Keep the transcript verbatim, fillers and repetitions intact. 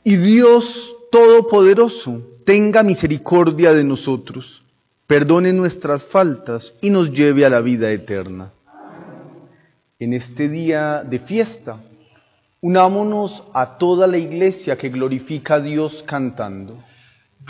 Y Dios Todopoderoso tenga misericordia de nosotros, perdone nuestras faltas y nos lleve a la vida eterna. En este día de fiesta, unámonos a toda la Iglesia que glorifica a Dios cantando.